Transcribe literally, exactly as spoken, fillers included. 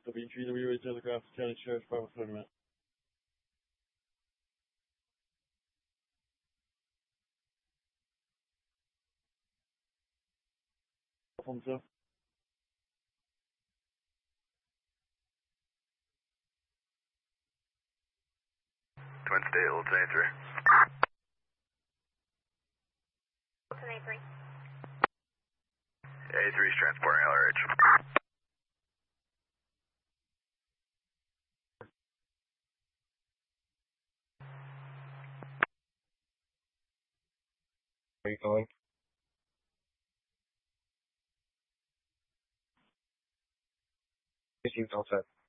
W three W A Telegraph County Sheriff's Department Tournament. Alfonso. Twin State, Lieutenant eighty-three. Lieutenant eighty-three. eighty-three is transporting L R H. Are you calling? Received, all set.